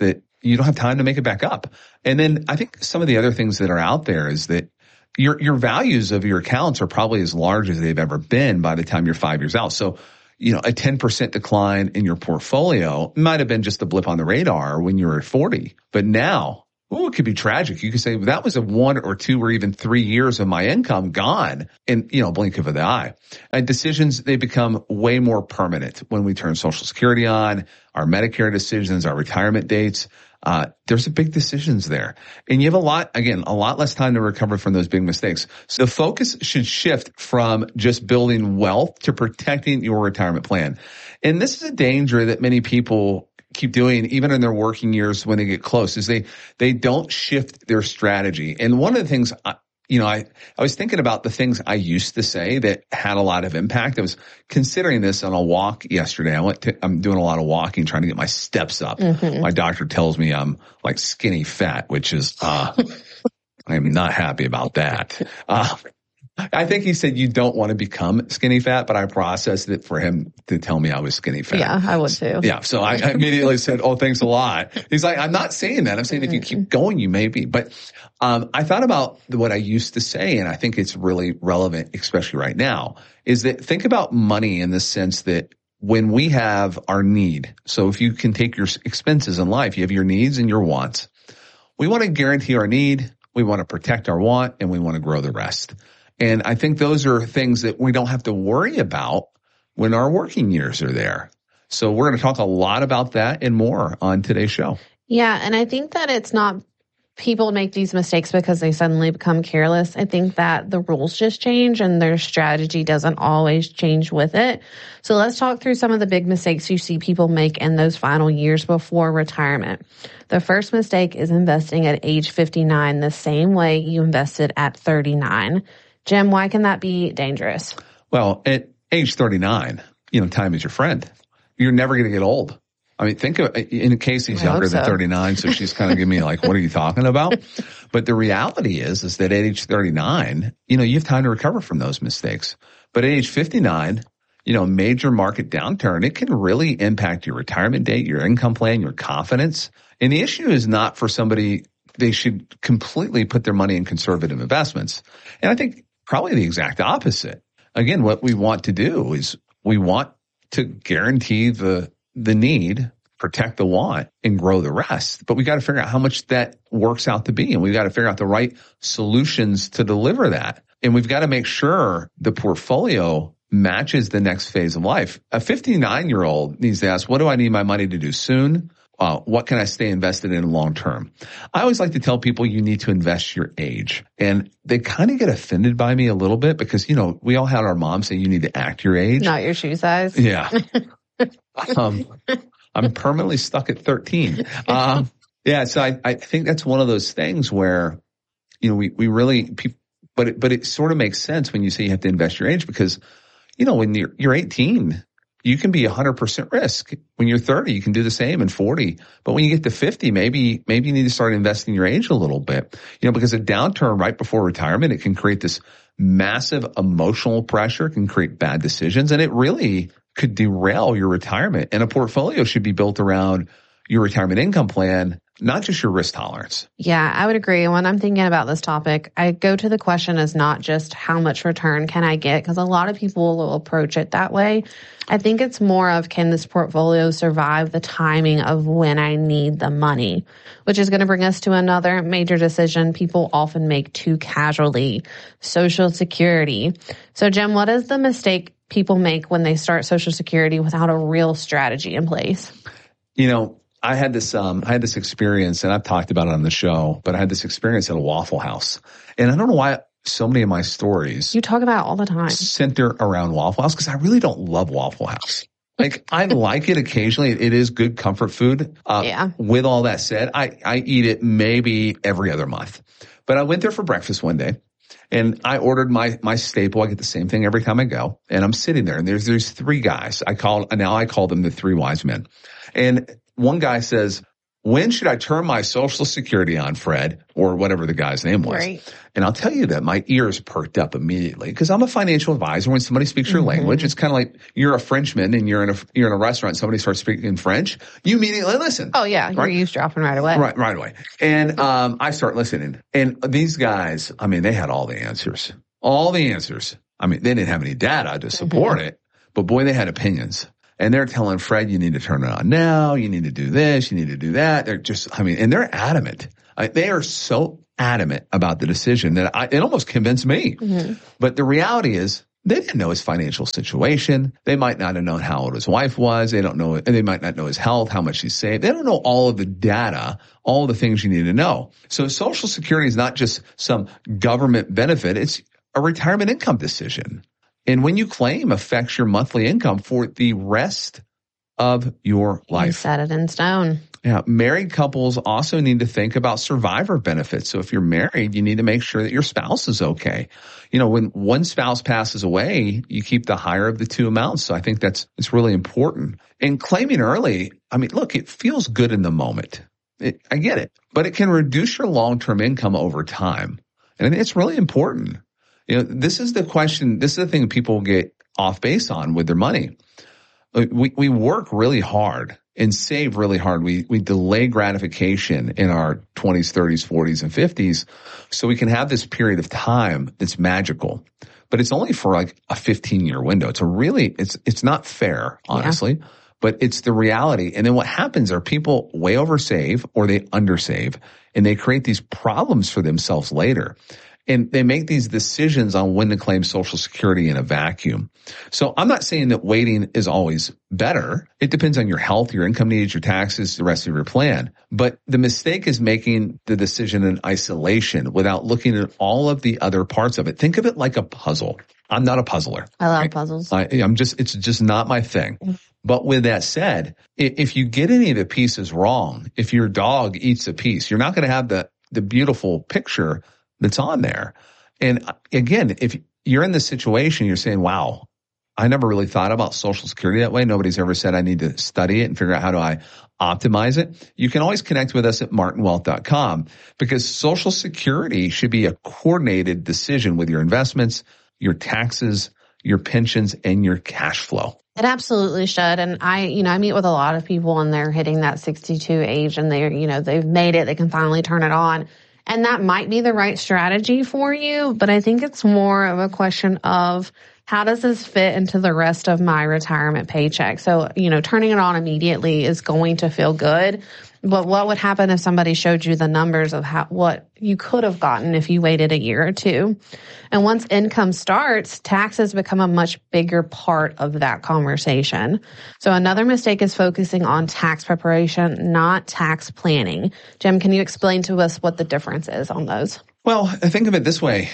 you don't have time to make it back up. And then I think some of the other things that are out there is that your values of your accounts are probably as large as they've ever been by the time you're 5 years out. So, a 10% decline in your portfolio might have been just a blip on the radar when you were at 40. But now, it could be tragic. You could say that was a 1 or 2 or even 3 years of my income gone in, blink of the eye. And decisions, they become way more permanent when we turn Social Security on, our Medicare decisions, our retirement dates. There's big decisions there. And you have a lot less time to recover from those big mistakes. So the focus should shift from just building wealth to protecting your retirement plan. And this is a danger that many people keep doing even in their working years when they get close, is they don't shift their strategy. And one of the things I was thinking about the things I used to say that had a lot of impact. I was considering this on a walk yesterday. I'm doing a lot of walking, trying to get my steps up. Mm-hmm. My doctor tells me I'm like skinny fat, which is, I'm not happy about that. I think he said you don't want to become skinny fat, but I processed it for him to tell me I was skinny fat. Yeah, I would too. Yeah. So I immediately said, oh, thanks a lot. He's like, I'm not saying that. I'm saying if you keep going, you may be. But I thought about what I used to say, and I think it's really relevant, especially right now, is that think about money in the sense that when we have our need, so if you can take your expenses in life, you have your needs and your wants. We want to guarantee our need, we want to protect our want, and we want to grow the rest. And I think those are things that we don't have to worry about when our working years are there. So we're going to talk a lot about that and more on today's show. Yeah, and I think that it's not people make these mistakes because they suddenly become careless. I think that the rules just change and their strategy doesn't always change with it. So let's talk through some of the big mistakes you see people make in those final years before retirement. The first mistake is investing at age 59 the same way you invested at 39. Jim, why can that be dangerous? Well, at age 39, time is your friend. You're never going to get old. I mean, think of, in Casey's younger than 39, so she's kind of giving me like, what are you talking about? But the reality is that at age 39, you have time to recover from those mistakes. But at age 59, major market downturn, it can really impact your retirement date, your income plan, your confidence. And the issue is not for somebody, they should completely put their money in conservative investments. And I think probably the exact opposite. Again, what we want to do is we want to guarantee the need, protect the want, and grow the rest. But we got to figure out how much that works out to be. And we've got to figure out the right solutions to deliver that. And we've got to make sure the portfolio matches the next phase of life. A 59-year-old needs to ask, what do I need my money to do soon? What can I stay invested in long term? I always like to tell people you need to invest your age. And they kind of get offended by me a little bit because, we all had our mom say you need to act your age. Not your shoe size. Yeah. I'm permanently stuck at 13. So I think that's one of those things where, we really, but it sort of makes sense when you say you have to invest your age because, when you're 18, you can be 100% risk. When you're 30, you can do the same, and 40. But when you get to 50, maybe you need to start investing your age a little bit, because a downturn right before retirement, it can create this massive emotional pressure, can create bad decisions, and it really could derail your retirement. And a portfolio should be built around your retirement income plan, not just your risk tolerance. Yeah, I would agree. When I'm thinking about this topic, I go to the question as not just how much return can I get, because a lot of people will approach it that way. I think it's more of, can this portfolio survive the timing of when I need the money, which is going to bring us to another major decision people often make too casually, Social Security. So Jim, what is the mistake people make when they start Social Security without a real strategy in place? I had this experience, and I've talked about it on the show, but I had this experience at a Waffle House. And I don't know why so many of my stories you talk about it all the time center around Waffle House, because I really don't love Waffle House. Like, I like it occasionally. It is good comfort food. With all that said, I eat it maybe every other month. But I went there for breakfast one day, and I ordered my staple. I get the same thing every time I go. And I'm sitting there, and there's three guys. I call them the three wise men. And one guy says, when should I turn my Social Security on, Fred, or whatever the guy's name was? Right. And I'll tell you that my ears perked up immediately because I'm a financial advisor. When somebody speaks your language, it's kind of like you're a Frenchman and you're in a restaurant. Somebody starts speaking French. You immediately listen. Oh yeah, you're eavesdropping right away. Right away. And I start listening. And these guys, I mean, they had all the answers. All the answers. I mean, they didn't have any data to support it, but boy, they had opinions. And they're telling Fred, you need to turn it on now. You need to do this. You need to do that. They're just, I mean, and they're adamant. They are so adamant about the decision that it almost convinced me. But the reality is they didn't know his financial situation. They might not have known how old his wife was. They don't know, and they might not know his health, how much he saved. They don't know all of the data, all the things you need to know. So Social Security is not just some government benefit. It's a retirement income decision. And when you claim affects your monthly income for the rest of your life. You set it in stone. Yeah. Married couples also need to think about survivor benefits. So if you're married, you need to make sure that your spouse is okay. You know, when one spouse passes away, you keep the higher of the two amounts. So I think it's really important. And claiming early, I mean, look, it feels good in the moment. I get it, but it can reduce your long-term income over time. And I think it's really important. You know, this is the question. This is the thing people get off base on with their money. We work really hard and save really hard. We delay gratification in our 20s, 30s, 40s, and 50s so we can have this period of time that's magical. But it's only for like a 15-year window. It's not fair, honestly, but it's the reality. And then what happens are people way oversave or they undersave and they create these problems for themselves later. And they make these decisions on when to claim Social Security in a vacuum. So I'm not saying that waiting is always better. It depends on your health, your income needs, your taxes, the rest of your plan. But the mistake is making the decision in isolation without looking at all of the other parts of it. Think of it like a puzzle. I'm not a puzzler. I love puzzles. It's just not my thing. But with that said, if you get any of the pieces wrong, if your dog eats a piece, you're not going to have the beautiful picture that's on there. And again, if you're in this situation, you're saying, wow, I never really thought about Social Security that way. Nobody's ever said I need to study it and figure out how do I optimize it. You can always connect with us at martinwealth.com because Social Security should be a coordinated decision with your investments, your taxes, your pensions, and your cash flow. It absolutely should. And I meet with a lot of people and they're hitting that 62 age and they've made it. They can finally turn it on. And that might be the right strategy for you, but I think it's more of a question of how does this fit into the rest of my retirement paycheck? So, turning it on immediately is going to feel good, but what would happen if somebody showed you the numbers of what you could have gotten if you waited a year or two? And once income starts, taxes become a much bigger part of that conversation. So another mistake is focusing on tax preparation, not tax planning. Jim, can you explain to us what the difference is on those? Well, think of it this way.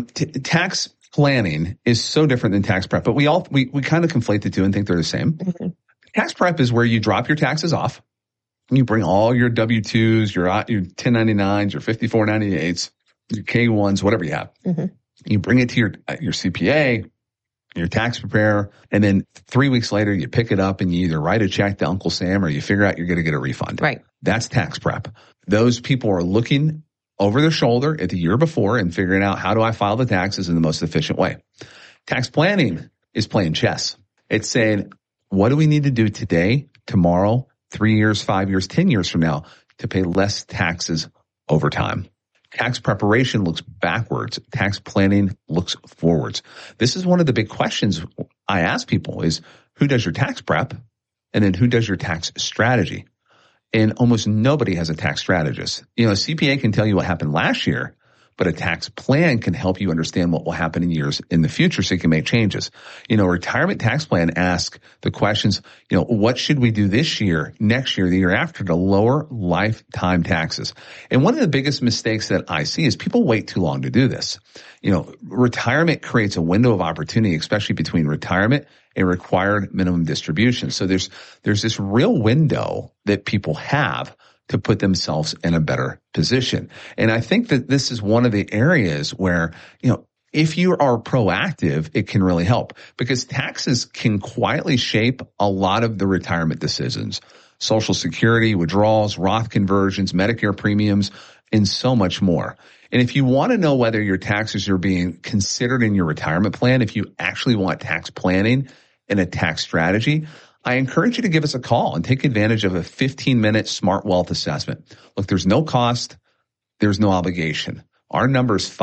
Tax planning is so different than tax prep, but we kind of conflate the two and think they're the same. Mm-hmm. Tax prep is where you drop your taxes off. You bring all your W-2s, your 1099s, your 5498s, your K-1s, whatever you have. Mm-hmm. You bring it to your CPA, your tax preparer, and then 3 weeks later you pick it up and you either write a check to Uncle Sam or you figure out you're going to get a refund. Right. That's tax prep. Those people are looking over their shoulder at the year before and figuring out how do I file the taxes in the most efficient way. Tax planning is playing chess. It's saying, what do we need to do today, tomorrow, 3 years, 5 years, 10 years from now to pay less taxes over time? Tax preparation looks backwards. Tax planning looks forwards. This is one of the big questions I ask people is who does your tax prep and then who does your tax strategy? And almost nobody has a tax strategist. A CPA can tell you what happened last year, but a tax plan can help you understand what will happen in years in the future so you can make changes. A retirement tax plan asks the questions, what should we do this year, next year, the year after to lower lifetime taxes? And one of the biggest mistakes that I see is people wait too long to do this. Retirement creates a window of opportunity, especially between retirement and required minimum distribution. So there's this real window that people have to put themselves in a better position. And I think that this is one of the areas where, if you are proactive, it can really help because taxes can quietly shape a lot of the retirement decisions. Social Security, withdrawals, Roth conversions, Medicare premiums, and so much more. And if you want to know whether your taxes are being considered in your retirement plan, if you actually want tax planning and a tax strategy, I encourage you to give us a call and take advantage of a 15-minute Smart Wealth assessment. Look, there's no cost. There's no obligation. Our number is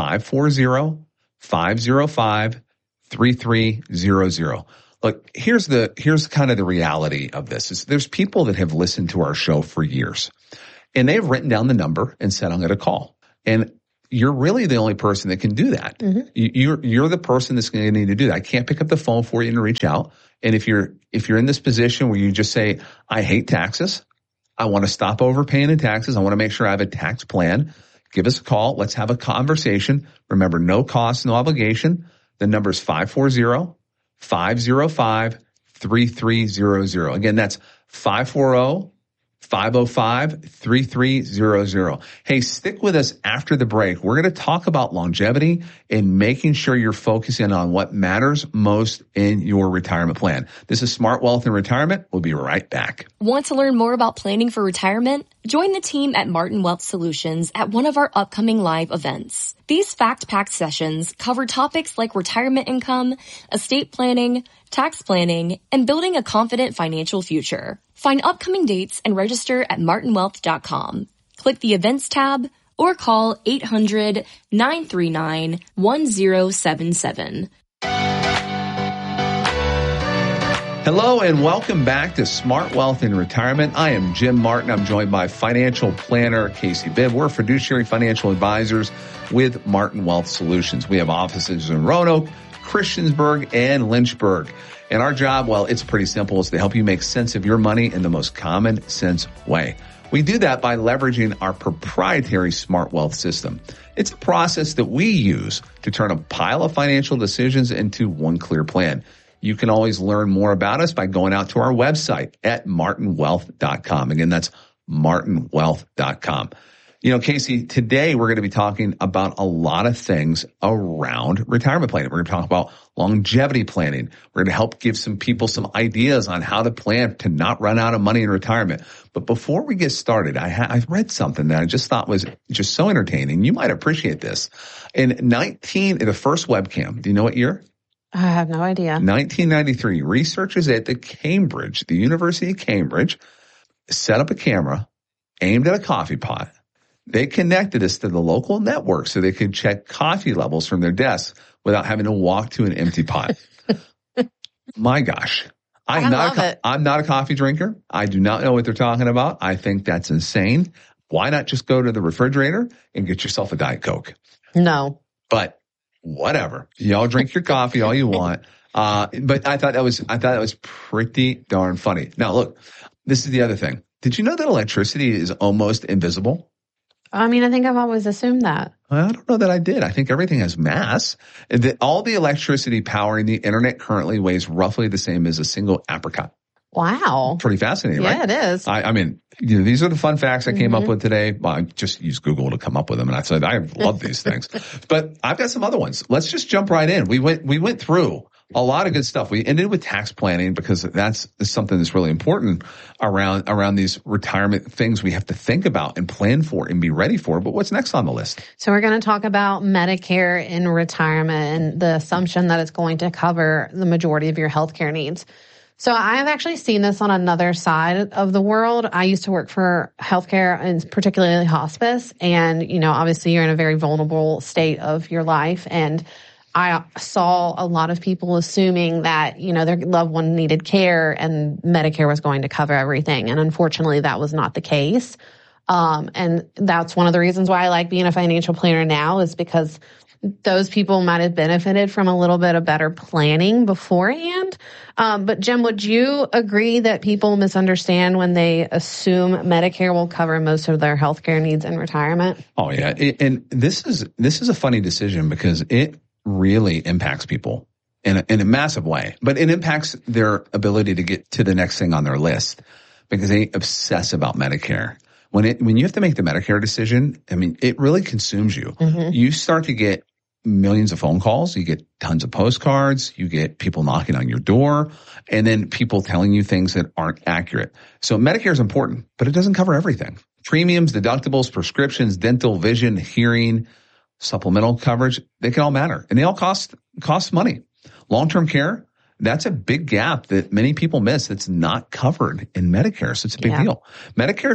540-505-3300. Look, here's kind of the reality of this is there's people that have listened to our show for years and they've written down the number and said, I'm going to call. And you're really the only person that can do that. Mm-hmm. You're the person that's going to need to do that. I can't pick up the phone for you and reach out. And if you're in this position where you just say, I hate taxes, I want to stop overpaying in taxes, I want to make sure I have a tax plan, give us a call. Let's have a conversation. Remember, no cost, no obligation. The number is 540-505-3300. Again, that's 540-505-3300. Hey, stick with us after the break. We're going to talk about longevity and making sure you're focusing on what matters most in your retirement plan. This is Smart Wealth and Retirement. We'll be right back. Want to learn more about planning for retirement? Join the team at Martin Wealth Solutions at one of our upcoming live events. These fact-packed sessions cover topics like retirement income, estate planning, tax planning, and building a confident financial future. Find upcoming dates and register at martinwealth.com. Click the events tab or call 800-939-1077. Hello and welcome back to Smart Wealth and Retirement. I am Jim Martin. I'm joined by financial planner Casey Bibb. We're fiduciary financial advisors with Martin Wealth Solutions. We have offices in Roanoke, Christiansburg, and Lynchburg. And our job, well, it's pretty simple. It's to help you make sense of your money in the most common sense way. We do that by leveraging our proprietary Smart Wealth system. It's a process that we use to turn a pile of financial decisions into one clear plan. You can always learn more about us by going out to our website at martinwealth.com. Again, that's martinwealth.com. You know, Casey, today we're going to be talking about a lot of things around retirement planning. We're going to talk about longevity planning. We're going to help give some people some ideas on how to plan to not run out of money in retirement. But before we get started, I read something that I just thought was just so entertaining. You might appreciate this. In the first webcam, do you know what year? I have no idea. 1993, researchers at the University of Cambridge, set up a camera aimed at a coffee pot. They connected us to the local network so they could check coffee levels from their desks without having to walk to an empty pot. My gosh. I'm not a coffee drinker. I do not know what they're talking about. I think that's insane. Why not just go to the refrigerator and get yourself a Diet Coke? No. But whatever. Y'all drink your coffee all you want. But I thought that was pretty darn funny. Now look, this is the other thing. Did you know that electricity is almost invisible? I mean, I think I've always assumed that. I don't know that I did. I think everything has mass. All the electricity powering the internet currently weighs roughly the same as a single apricot. Wow. Pretty fascinating, right? Yeah, it is. I mean, these are the fun facts I came up with today. Well, I just used Google to come up with them, and I said, I love these things. But I've got some other ones. Let's just jump right in. We went through a lot of good stuff. We ended with tax planning because that's something that's really important around these retirement things we have to think about and plan for and be ready for. But what's next on the list? So we're going to talk about Medicare in retirement and the assumption that it's going to cover the majority of your healthcare needs. So I've actually seen this on another side of the world. I used to work for healthcare and particularly hospice. And, obviously you're in a very vulnerable state of your life. And I saw a lot of people assuming that, their loved one needed care and Medicare was going to cover everything. And unfortunately, that was not the case. And that's one of the reasons why I like being a financial planner now is because those people might have benefited from a little bit of better planning beforehand. But Jim, would you agree that people misunderstand when they assume Medicare will cover most of their healthcare needs in retirement? Oh, yeah. And this is a funny decision because it really impacts people in a massive way, but it impacts their ability to get to the next thing on their list because they obsess about Medicare. When you have to make the Medicare decision, I mean, it really consumes you. Mm-hmm. You start to get millions of phone calls. You get tons of postcards. You get people knocking on your door, and then people telling you things that aren't accurate. So Medicare is important, but it doesn't cover everything. Premiums, deductibles, prescriptions, dental, vision, hearing, supplemental coverage, they can all matter, and they all cost money. Long-term care, that's a big gap that many people miss that's not covered in Medicare. So it's a big deal. Medicare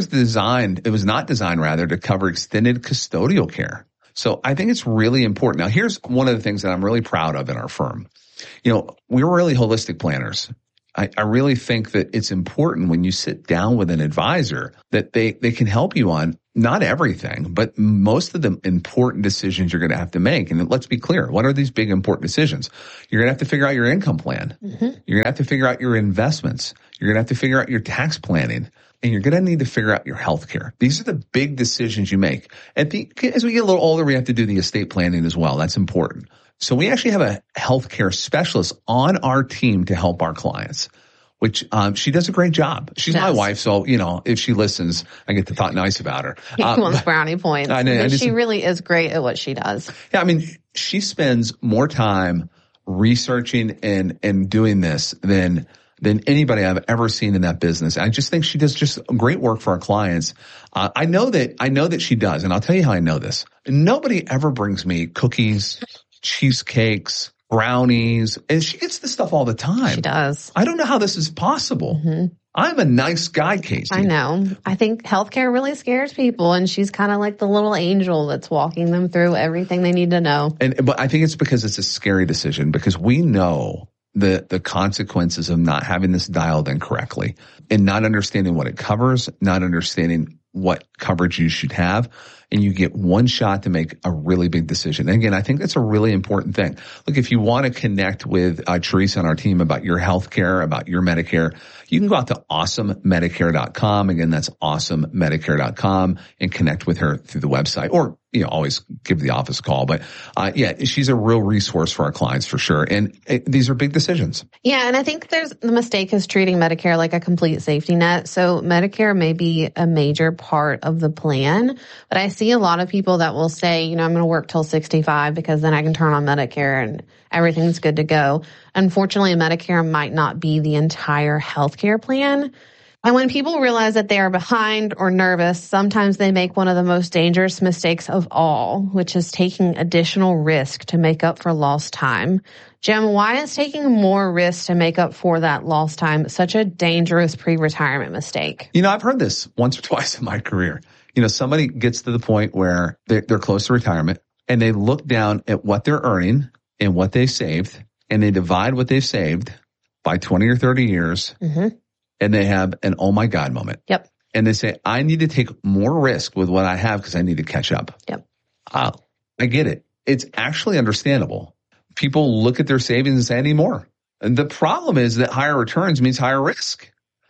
was not designed to cover extended custodial care. So I think it's really important. Now, here's one of the things that I'm really proud of in our firm. We're really holistic planners. I really think that it's important when you sit down with an advisor that they can help you on not everything, but most of the important decisions you're going to have to make. And let's be clear. What are these big important decisions? You're going to have to figure out your income plan. Mm-hmm. You're going to have to figure out your investments. You're going to have to figure out your tax planning. And you're going to need to figure out your health care. These are the big decisions you make. As we get a little older, we have to do the estate planning as well. That's important. So we actually have a healthcare specialist on our team to help our clients, which she does a great job. She's my wife, so if she listens, I get to talk nice about her. He wants brownie points. She really is great at what she does. Yeah, I mean, she spends more time researching and doing this than anybody I've ever seen in that business. I just think she does just great work for our clients. I know that she does, and I'll tell you how I know this. Nobody ever brings me cookies, cheesecakes, brownies, and she gets this stuff all the time. She does. I don't know how this is possible. Mm-hmm. I'm a nice guy, Casey. I know. I think healthcare really scares people, and she's kind of like the little angel that's walking them through everything they need to know. But I think it's because it's a scary decision, because we know the consequences of not having this dialed in correctly and not understanding what it covers, not understanding what coverage you should have. And you get one shot to make a really big decision. And again, I think that's a really important thing. Look, if you want to connect with Teresa and our team about your health care, about your Medicare, you can go out to awesomemedicare.com. Again, that's awesomemedicare.com, and connect with her through the website, or always give the office a call. But she's a real resource for our clients for sure. And these are big decisions. Yeah, and I think the mistake is treating Medicare like a complete safety net. So Medicare may be a major part of the plan, but I see a lot of people that will say, I'm going to work till 65 because then I can turn on Medicare and everything's good to go. Unfortunately, Medicare might not be the entire healthcare plan. And when people realize that they are behind or nervous, sometimes they make one of the most dangerous mistakes of all, which is taking additional risk to make up for lost time. Jim, why is taking more risk to make up for that lost time such a dangerous pre-retirement mistake? I've heard this once or twice in my career. Somebody gets to the point where they're close to retirement, and they look down at what they're earning and what they saved, and they divide what they've saved by 20 or 30 years. Mm-hmm. And they have an oh my God moment. Yep. And they say, I need to take more risk with what I have because I need to catch up. Yep. I get it. It's actually understandable. People look at their savings and say, I need more. And the problem is that higher returns means higher risk.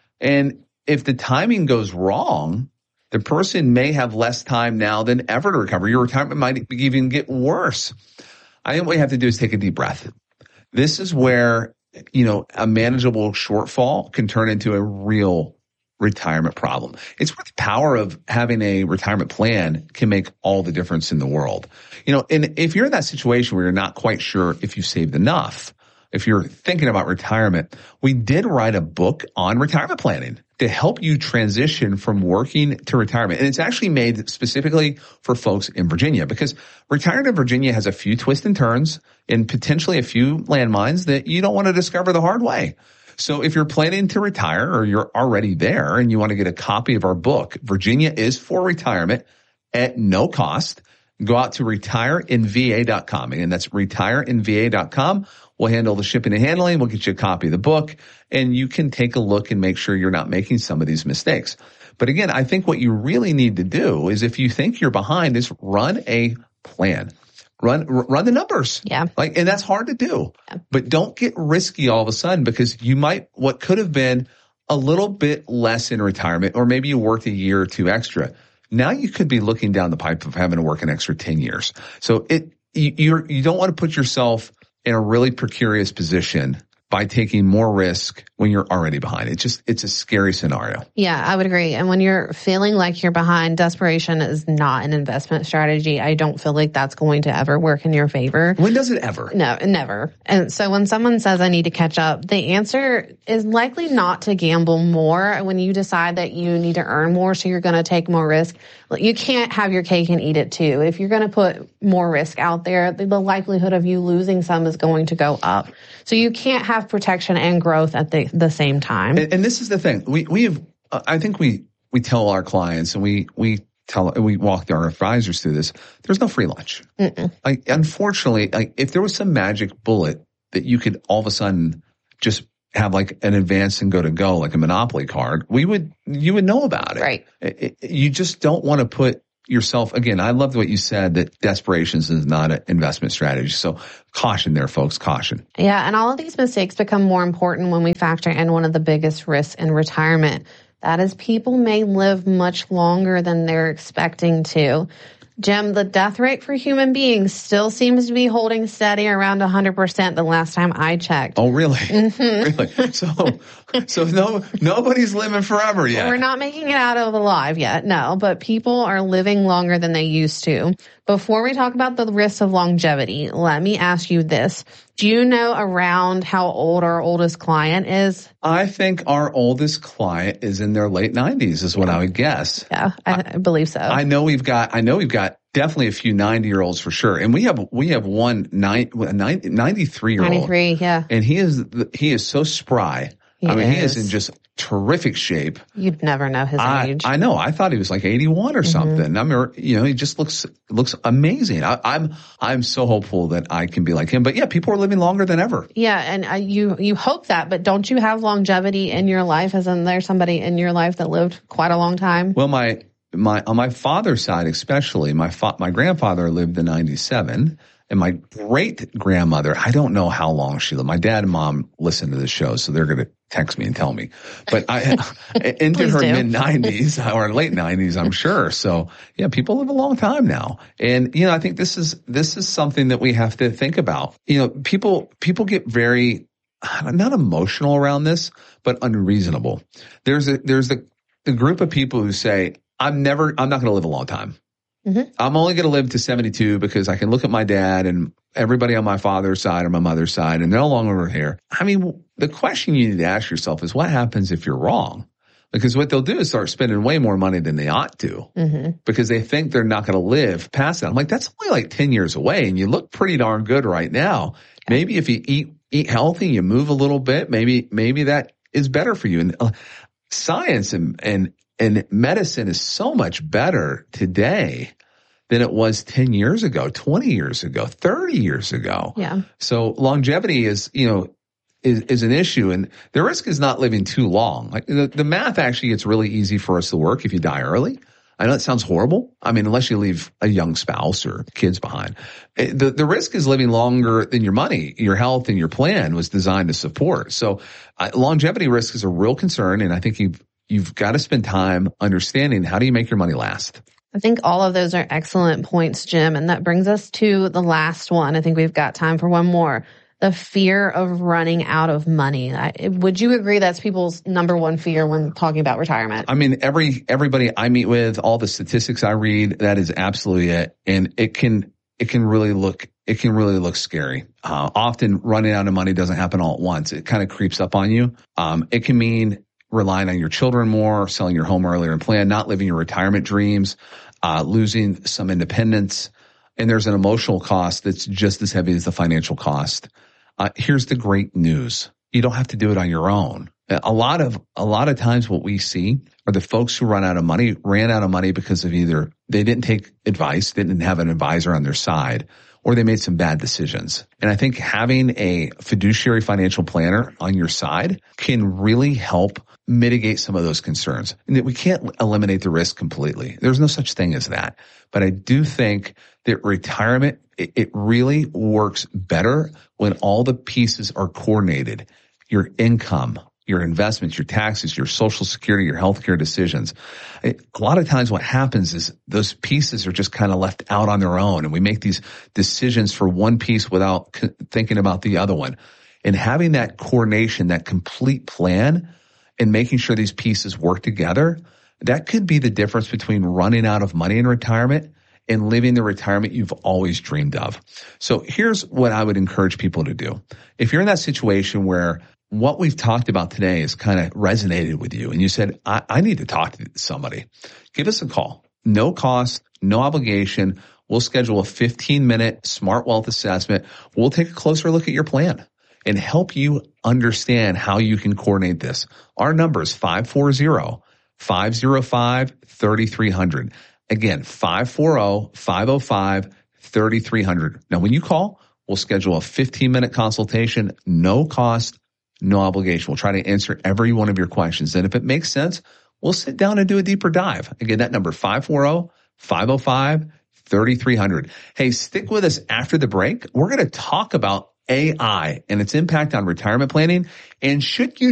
And if the timing goes wrong, the person may have less time now than ever to recover. Your retirement might even get worse. I think what you have to do is take a deep breath. This is where a manageable shortfall can turn into a real retirement problem. It's where the power of having a retirement plan can make all the difference in the world. And if you're in that situation where you're not quite sure if you've saved enough, if you're thinking about retirement, we did write a book on retirement planning to help you transition from working to retirement. And it's actually made specifically for folks in Virginia, because retiring in Virginia has a few twists and turns and potentially a few landmines that you don't want to discover the hard way. So if you're planning to retire, or you're already there and you want to get a copy of our book, Virginia is for Retirement, at no cost, go out to retireinva.com. And that's retireinva.com. We'll handle the shipping and handling. We'll get you a copy of the book, and you can take a look and make sure you're not making some of these mistakes. But again, I think what you really need to do is, if you think you're behind, is run a plan. Run the numbers. Yeah. And that's hard to do. Yeah. But don't get risky all of a sudden, because what could have been a little bit less in retirement, or maybe you worked a year or two extra. Now you could be looking down the pipe of having to work an extra 10 years. So you don't want to put yourself in a really precarious position by taking more risk when you're already behind. It's a scary scenario. Yeah, I would agree. And when you're feeling like you're behind, desperation is not an investment strategy. I don't feel like that's going to ever work in your favor. When does it ever? No, never. And so when someone says, I need to catch up, the answer is likely not to gamble more when you decide that you need to earn more, so you're going to take more risk. You can't have your cake and eat it too. If you're going to put more risk out there, the likelihood of you losing some is going to go up. So you can't have protection and growth at the same time. And this is the thing. We have, I think we tell our clients, and we walk our advisors through this. There's no free lunch. Unfortunately, if there was some magic bullet that you could all of a sudden just have like an advance and go like a Monopoly card, you would know about it. Right. You just don't want to put yourself, again, I love what you said, that desperation is not an investment strategy. So caution there, folks, caution. Yeah, and all of these mistakes become more important when we factor in one of the biggest risks in retirement. That is, people may live much longer than they're expecting to. Jim, the death rate for human beings still seems to be holding steady around 100% the last time I checked. Oh, really? Mm-hmm. Really? So nobody's living forever yet. We're not making it out of alive yet, no, but people are living longer than they used to. Before we talk about the risks of longevity, let me ask you this. Do you know around how old our oldest client is? I think our oldest client is in their late 90s is what I would guess. Yeah, I believe so. I know we've got definitely a few 90-year-olds for sure. And we have one 93-year-old. 93, yeah. And he is so spry. He is in just terrific shape. You'd never know his age. I know. I thought he was like 81 or something. I mean, he just looks amazing. I'm so hopeful that I can be like him. But yeah, people are living longer than ever. Yeah, and you hope that, but don't you have longevity in your life? As in, there's somebody in your life that lived quite a long time? Well, on my father's side especially, my grandfather lived to 97. And my great-grandmother, I don't know how long she lived. My dad and mom listen to the show, so they're going to text me and tell me. But into her mid-90s or late 90s, I'm sure. So, yeah, people live a long time now. And, I think this is something that we have to think about. People get very, not emotional around this, but unreasonable. There's the group of people who say, I'm not going to live a long time. Mm-hmm. I'm only going to live to 72 because I can look at my dad and everybody on my father's side or my mother's side, and they're no longer here. I mean, the question you need to ask yourself is, what happens if you're wrong? Because what they'll do is start spending way more money than they ought to, because they think they're not going to live past that. I'm like, that's only like 10 years away, and you look pretty darn good right now. Maybe if you eat healthy, you move a little bit, maybe that is better for you. And science and medicine is so much better today than it was 10 years ago, 20 years ago, 30 years ago. Yeah. So longevity is an issue, and the risk is not living too long. Like the math actually gets really easy for us to work if you die early. I know it sounds horrible. I mean, unless you leave a young spouse or kids behind. The risk is living longer than your money, your health, and your plan was designed to support. So longevity risk is a real concern, and I think you've got to spend time understanding, how do you make your money last? I think all of those are excellent points, Jim. And that brings us to the last one. I think we've got time for one more. The fear of running out of money. Would you agree that's people's number one fear when talking about retirement? I mean, everybody I meet with, all the statistics I read, that is absolutely it. And it can really look scary. Often running out of money doesn't happen all at once. It kind of creeps up on you. It can mean relying on your children more, selling your home earlier in plan, not living your retirement dreams, losing some independence. And there's an emotional cost that's just as heavy as the financial cost. Here's the great news. You don't have to do it on your own. A lot of times what we see are the folks who ran out of money because of either they didn't take advice, didn't have an advisor on their side, or they made some bad decisions. And I think having a fiduciary financial planner on your side can really help mitigate some of those concerns. And that we can't eliminate the risk completely. There's no such thing as that. But I do think that retirement, it really works better when all the pieces are coordinated. Your income, your investments, your taxes, your Social Security, your healthcare decisions. A lot of times what happens is those pieces are just kind of left out on their own, and we make these decisions for one piece without thinking about the other one. And having that coordination, that complete plan, and making sure these pieces work together, that could be the difference between running out of money in retirement and living the retirement you've always dreamed of. So here's what I would encourage people to do. If you're in that situation where what we've talked about today has kind of resonated with you and you said, I need to talk to somebody, give us a call. No cost, no obligation. We'll schedule a 15-minute Smart Wealth assessment. We'll take a closer look at your plan and help you understand how you can coordinate this. Our number is 540-505-3300. Again, 540-505-3300. Now, when you call, we'll schedule a 15-minute consultation, no cost, no obligation. We'll try to answer every one of your questions. And if it makes sense, we'll sit down and do a deeper dive. Again, that number, 540-505-3300. Hey, stick with us after the break. We're going to talk about AI and its impact on retirement planning. And should you